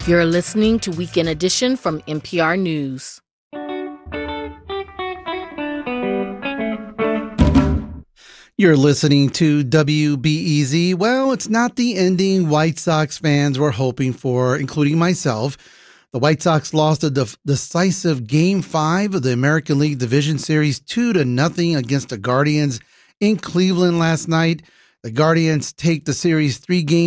You're listening to Weekend Edition from NPR News. You're listening to WBEZ. Well, it's not the ending White Sox fans were hoping for, including myself. The White Sox lost a decisive Game 5 of the American League Division Series 2-0 against the Guardians in Cleveland last night. The Guardians take the series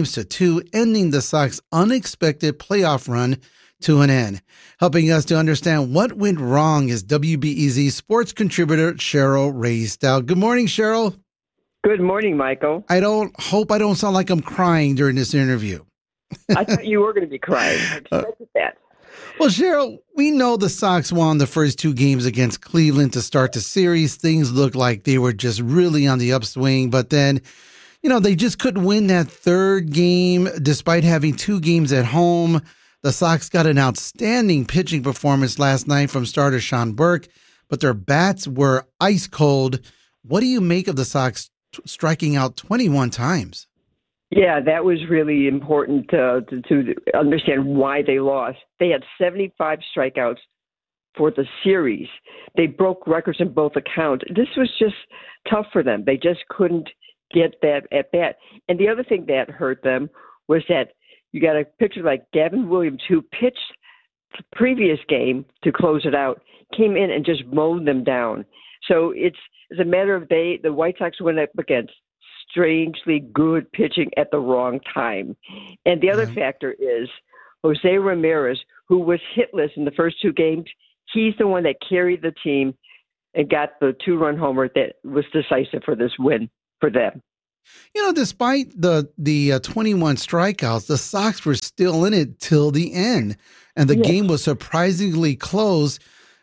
3-2, ending the Sox' unexpected playoff run to an end. Helping us to understand what went wrong is WBEZ sports contributor Cheryl Raye-Stout. Good morning, Cheryl. Good morning, Michael. I hope I don't sound like I'm crying during this interview. I thought you were going to be crying. I expected that. Well, Cheryl, we know the Sox won the first 2 games against Cleveland to start the series. Things looked like they were just really on the upswing, but then, they just couldn't win that third game despite having 2 games at home. The Sox got an outstanding pitching performance last night from starter Sean Burke, but their bats were ice cold. What do you make of the Sox striking out 21 times? Yeah, that was really important to understand why they lost. They had 75 strikeouts for the series. They broke records in both accounts. This was just tough for them. They just couldn't get that at bat. And the other thing that hurt them was that you got a pitcher like Gavin Williams, who pitched the previous game to close it out, came in and just mowed them down. So it's a matter of the White Sox went up against strangely good pitching at the wrong time. And the other factor is Jose Ramirez, who was hitless in the first 2 games. He's the one that carried the team and got the 2-run homer that was decisive for this win for them. Despite the 21 strikeouts, the Sox were still in it till the end, and the game was surprisingly close.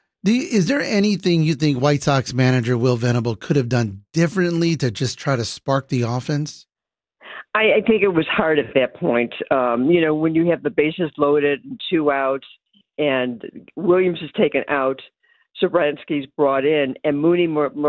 Is there anything you think White Sox manager Will Venable could have done differently to just try to spark the offense? I think it was hard at that point. When you have the bases loaded and 2 outs and Williams is taken out, Sobransky's brought in, and Mooney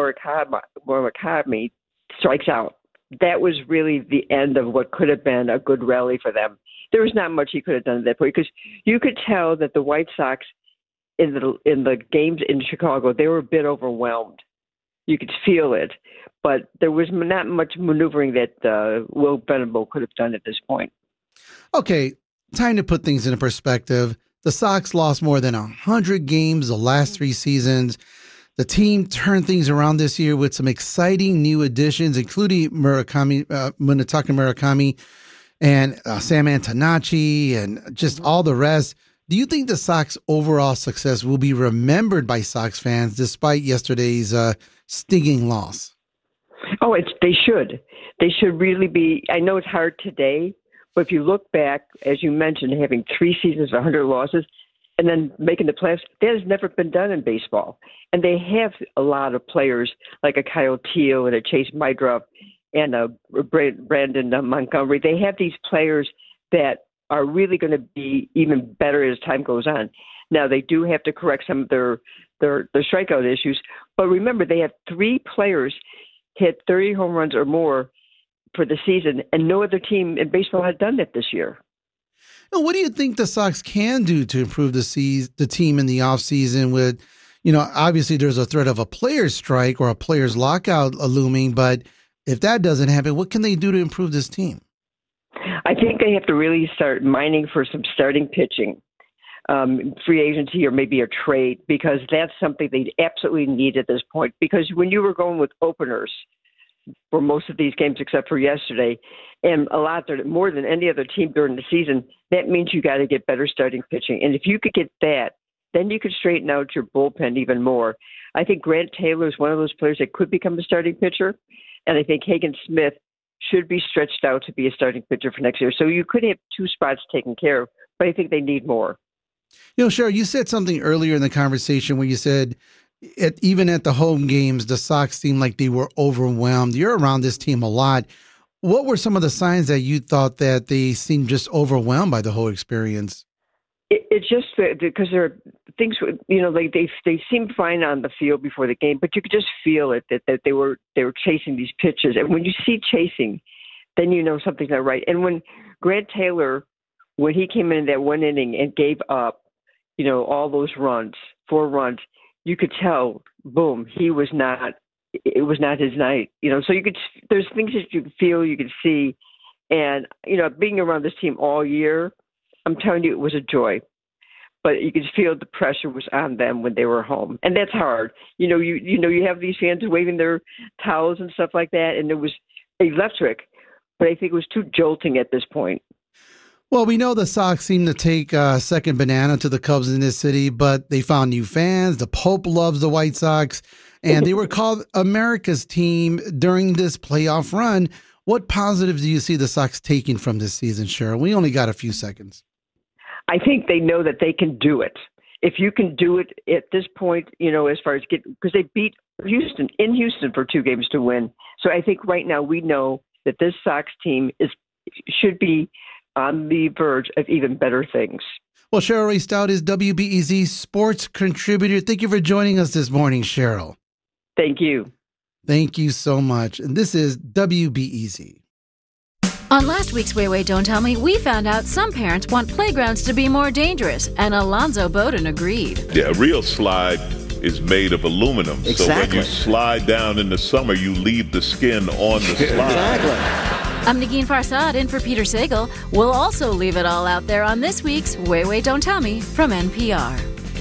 Murakami strikes out. That was really the end of what could have been a good rally for them. There was not much he could have done at that point because you could tell that the White Sox in the games in Chicago, they were a bit overwhelmed. You could feel it, but there was not much maneuvering that Will Venable could have done at this point. Okay, time to put things into perspective. The Sox lost more than 100 games the last 3 seasons. The team turned things around this year with some exciting new additions, including Munetaka Murakami and Sam Antonacci and just all the rest. Do you think the Sox overall success will be remembered by Sox fans despite yesterday's stinging loss? Oh, they should. They should really be. I know it's hard today, but if you look back, as you mentioned, having 3 seasons, 100 losses, and then making the playoffs, that has never been done in baseball. And they have a lot of players like a Kyle Teel and a Chase Meidroff and a Brandon Montgomery. They have these players that are really going to be even better as time goes on. Now, they do have to correct some of their strikeout issues. But remember, they have 3 players hit 30 home runs or more for the season, and no other team in baseball had done that this year. Now, what do you think the Sox can do to improve the team in the offseason with, obviously there's a threat of a player's strike or a player's lockout looming, but if that doesn't happen, what can they do to improve this team? I think they have to really start mining for some starting pitching, free agency or maybe a trade, because that's something they absolutely need at this point. Because when you were going with openers for most of these games except for yesterday, and more than any other team during the season, that means you got to get better starting pitching. And if you could get that, then you could straighten out your bullpen even more. I think Grant Taylor is one of those players that could become a starting pitcher, and I think Hagen Smith should be stretched out to be a starting pitcher for next year. So you could have 2 spots taken care of, but I think they need more. Cheryl, you said something earlier in the conversation where you said even at the home games, the Sox seemed like they were overwhelmed. You're around this team a lot. What were some of the signs that you thought that they seemed just overwhelmed by the whole experience? It's just because there are things, like they seemed fine on the field before the game, but you could just feel it that they were chasing these pitches. And when you see chasing, then you know something's not right. And when Grant Taylor when he came in that one inning and gave up, all those runs, 4 runs, you could tell, boom, it was not his night. So there's things that you can feel, you can see. And, being around this team all year, I'm telling you, it was a joy. But you could feel the pressure was on them when they were home. And that's hard. You have these fans waving their towels and stuff like that, and it was electric. But I think it was too jolting at this point. Well, we know the Sox seem to take second banana to the Cubs in this city, but they found new fans. The Pope loves the White Sox, and they were called America's team during this playoff run. What positives do you see the Sox taking from this season, Cheryl? We only got a few seconds. I think they know that they can do it. If you can do it at this point, as far as because they beat Houston in Houston for 2 games to win. So I think right now we know that this Sox team should be on the verge of even better things. Well, Cheryl Rae Stout is WBEZ sports contributor. Thank you for joining us this morning, Cheryl. Thank you. Thank you so much. And this is WBEZ. On last week's Way Don't Tell Me, we found out some parents want playgrounds to be more dangerous, and Alonzo Bowden agreed. Yeah, a real slide is made of aluminum. Exactly. So when you slide down in the summer, you leave the skin on the slide. Exactly. I'm Negin Farsad in for Peter Sagal. We'll also leave it all out there on this week's Way Don't Tell Me from NPR.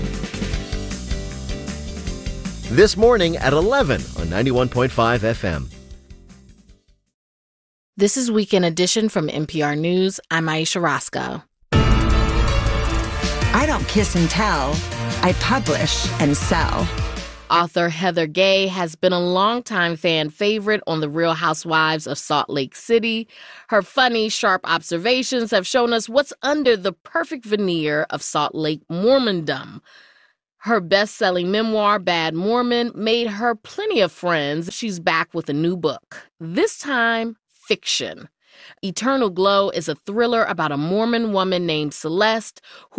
This morning at 11 on 91.5 FM. This is Weekend Edition from NPR News. I'm Aisha Roscoe. I don't kiss and tell. I publish and sell. Author Heather Gay has been a longtime fan favorite on The Real Housewives of Salt Lake City. Her funny, sharp observations have shown us what's under the perfect veneer of Salt Lake Mormondom. Her best-selling memoir, Bad Mormon, made her plenty of friends. She's back with a new book, this time fiction. Eternal Glow is a thriller about a Mormon woman named Celeste